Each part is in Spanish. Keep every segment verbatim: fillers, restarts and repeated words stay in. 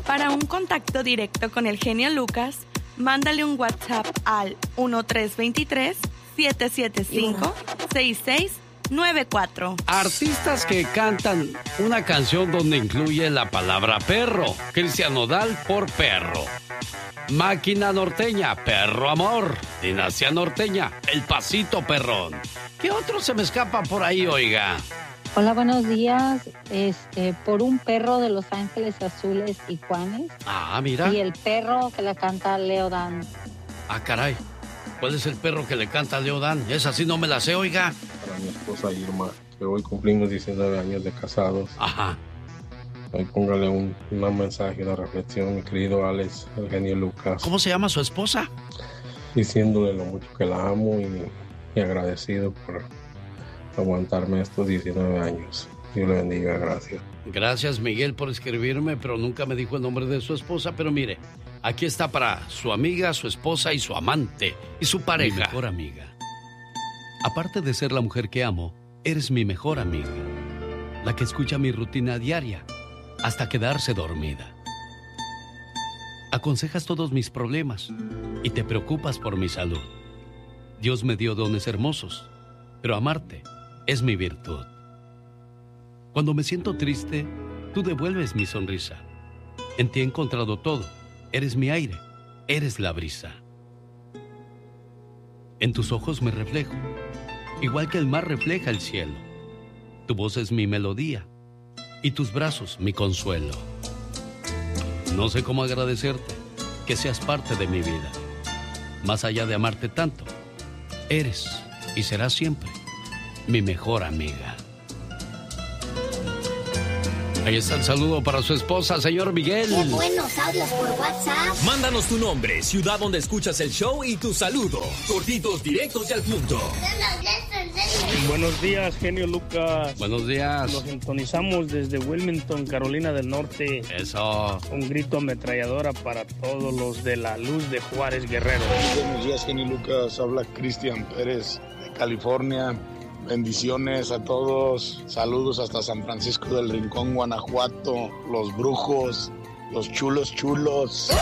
Para un contacto directo con el genio Lucas, mándale un WhatsApp al uno tres dos tres, siete siete cinco, seis seis nueve cuatro. Artistas que cantan una canción donde incluye la palabra perro. Cristian Nodal por Perro. Máquina Norteña, Perro Amor. Dinastía Norteña, El Pasito Perrón. ¿Qué otro se me escapa por ahí, oiga? Hola, buenos días. Este, por un perro de Los Ángeles Azules y Juanes. Ah, mira. Y el perro que le canta Leo Dan. Ah, caray. ¿Cuál es el perro que le canta a Leo Dan? Esa sí no me la sé, oiga. Para mi esposa Irma, que hoy cumplimos diecinueve años de casados. Ajá. Ahí póngale un, un mensaje, una reflexión, mi querido Alex, el genio Lucas. ¿Cómo se llama su esposa? Diciéndole lo mucho que la amo y, y agradecido por aguantarme estos diecinueve años. Dios le bendiga, gracias. Gracias, Miguel, por escribirme, pero nunca me dijo el nombre de su esposa. Pero mire, aquí está para su amiga, su esposa y su amante y su pareja. Mi mejor amiga. Aparte de ser la mujer que amo, eres mi mejor amiga. La que escucha mi rutina diaria hasta quedarse dormida. Aconsejas todos mis problemas y te preocupas por mi salud. Dios me dio dones hermosos, pero amarte es mi virtud. Cuando me siento triste, tú devuelves mi sonrisa. En ti he encontrado todo. Eres mi aire, eres la brisa. En tus ojos me reflejo, igual que el mar refleja el cielo. Tu voz es mi melodía y tus brazos mi consuelo. No sé cómo agradecerte que seas parte de mi vida. Más allá de amarte tanto, eres y serás siempre mi mejor amiga. Ahí está el saludo para su esposa, señor Miguel. ¡Qué buenos audios por WhatsApp! Mándanos tu nombre, ciudad donde escuchas el show y tu saludo. Cortitos, directos y al punto. Buenos días, genio Lucas. Buenos días. Nos sintonizamos desde Wilmington, Carolina del Norte. Eso. Un grito ametralladora para todos los de la Luz de Juárez Guerrero. Buenos días, genio Lucas. Habla Cristian Pérez de California. Bendiciones a todos. Saludos hasta San Francisco del Rincón, Guanajuato. Los brujos, los chulos chulos.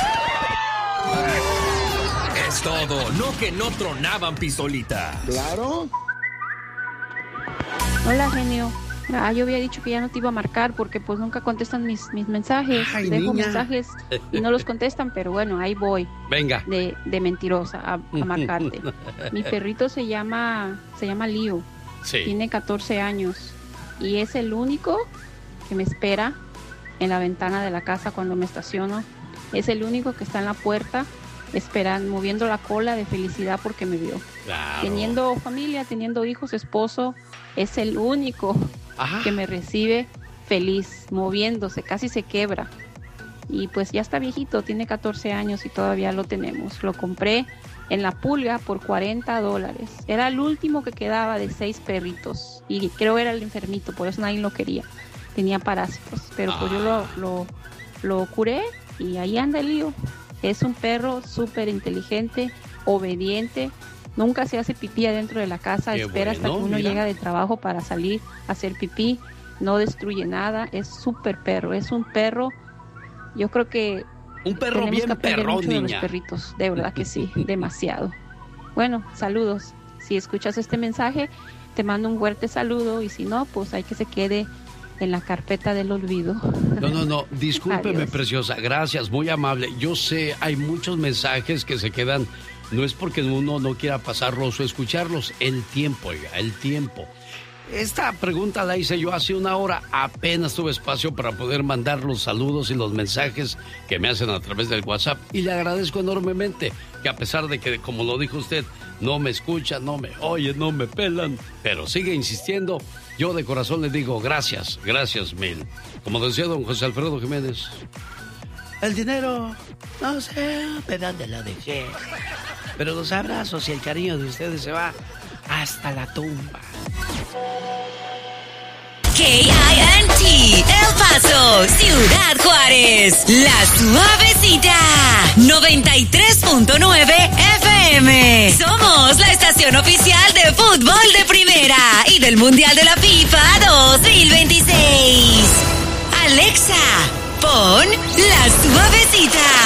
Es todo, no que no tronaban pistolita. Claro. Hola, genio. Ah, yo había dicho que ya no te iba a marcar porque pues nunca contestan mis, mis mensajes. Ay, Dejo niña. mensajes y no los contestan, pero bueno, ahí voy. Venga. De, de mentirosa a, a marcarte. Mi perrito se llama, se llama Lío. Sí. Tiene catorce años y es el único que me espera en la ventana de la casa cuando me estaciono. Es el único que está en la puerta esperando, moviendo la cola de felicidad porque me vio. Claro. Teniendo familia, teniendo hijos, esposo, es el único Ajá. que me recibe feliz, moviéndose, casi se quebra. Y pues ya está viejito, tiene catorce años y todavía lo tenemos. Lo compré en La Pulga por cuarenta dólares. Era el último que quedaba de seis perritos. Y creo era el enfermito, por eso nadie lo quería. Tenía parásitos. Pero ah. pues yo lo, lo, lo curé y ahí anda el Lío. Es un perro súper inteligente, obediente. Nunca se hace pipí adentro de la casa. Qué espera bueno, hasta que uno mira. llega de trabajo para salir a hacer pipí. No destruye nada. Es súper perro. Es un perro, yo creo que un perro tenemos bien que aprender perrón, mucho niña. De los perritos, de verdad que sí, demasiado. Bueno, saludos. Si escuchas este mensaje, te mando un fuerte saludo y si no, pues hay que se quede en la carpeta del olvido. No, no, no, discúlpeme, Adiós. preciosa. Gracias, muy amable. Yo sé, hay muchos mensajes que se quedan. No es porque uno no quiera pasarlos o escucharlos. El tiempo, oiga, el tiempo. Esta pregunta la hice yo hace una hora. Apenas tuve espacio para poder mandar los saludos y los mensajes que me hacen a través del WhatsApp. Y le agradezco enormemente que a pesar de que, como lo dijo usted, no me escuchan, no me oyen, no me pelan, pero sigue insistiendo. Yo de corazón le digo gracias, gracias mil. Como decía don José Alfredo Jiménez, el dinero, no sé de dónde lo dejé, pero los abrazos y el cariño de ustedes se va hasta la tumba. K I N T, El Paso, Ciudad Juárez, La Suavecita, noventa y tres punto nueve F M. Somos la estación oficial de fútbol de primera y del Mundial de la FIFA dos mil veintiséis. Alexa, pon La Suavecita.